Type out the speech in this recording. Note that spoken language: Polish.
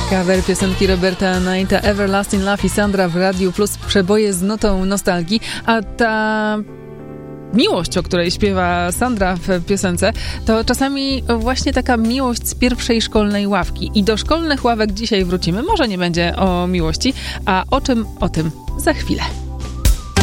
Cover piosenki Roberta Knighta Everlasting Love i Sandra w Radiu Plus, przeboje z notą nostalgii, a ta miłość, o której śpiewa Sandra w piosence, to czasami właśnie taka miłość z pierwszej szkolnej ławki. I do szkolnych ławek dzisiaj wrócimy. Może nie będzie o miłości, a o czym? O tym za chwilę.